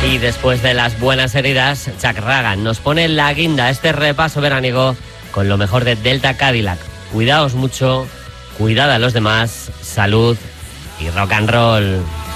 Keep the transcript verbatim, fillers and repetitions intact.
Y después de las buenas heridas, Chuck Ragan nos pone la guinda este repaso veraniego con lo mejor de Delta Cadillac. Cuidaos mucho, cuidad a los demás, salud y rock and roll.